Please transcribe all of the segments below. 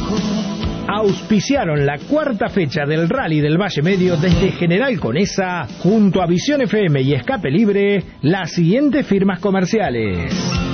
Auspiciaron la cuarta fecha del Rally del Valle Medio desde General Conesa, junto a Visión FM y Escape Libre, las siguientes firmas comerciales: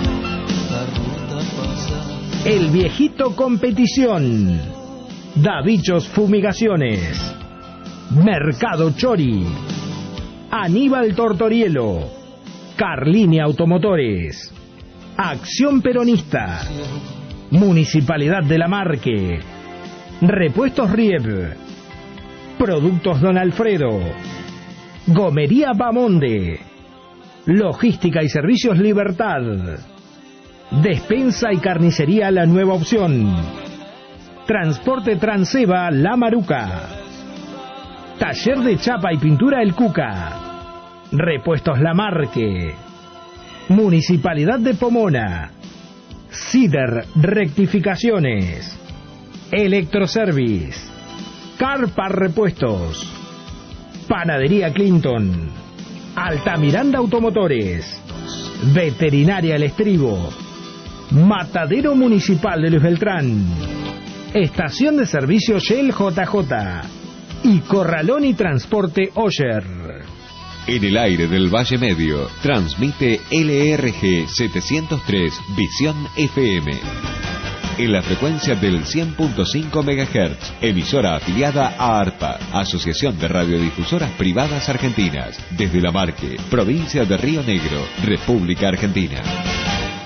El Viejito Competición, Davichos Fumigaciones, Mercado Chori, Aníbal Tortorielo, Carlini Automotores, Acción Peronista, Municipalidad de La Marque, Repuestos Rieb, Productos Don Alfredo, Gomería Bamonde, Logística y Servicios Libertad, Despensa y Carnicería La Nueva Opción, Transporte Transeva La Maruca, Taller de Chapa y Pintura El Cuca, Repuestos La Marque, Municipalidad de Pomona, Cider Rectificaciones, Electroservice, Carpa Repuestos, Panadería Clinton, Altamiranda Automotores, Veterinaria El Estribo, Matadero Municipal de Luis Beltrán, Estación de Servicio Shell JJ y Corralón y Transporte Oyer. En el aire del Valle Medio, transmite LRG 703 Visión FM. En la frecuencia del 100.5 MHz, emisora afiliada a ARPA, Asociación de Radiodifusoras Privadas Argentinas, desde La Marque, provincia de Río Negro, República Argentina.